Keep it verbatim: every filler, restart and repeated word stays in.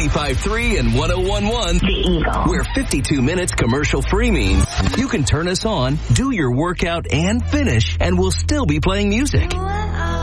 eighty-five point three and one oh one point one. The Eagle. Where fifty-two minutes commercial-free means you can turn us on, do your workout, and finish, and we'll still be playing music.